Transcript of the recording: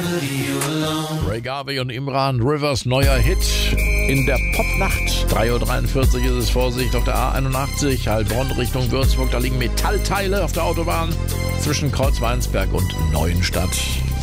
Ray Garvey und Imran, Rivers, neuer Hit in der Popnacht. 3:43 Uhr ist es, Vorsicht auf der A81, Heilbronn Richtung Würzburg. Da liegen Metallteile auf der Autobahn zwischen Kreuzweinsberg und Neuenstadt.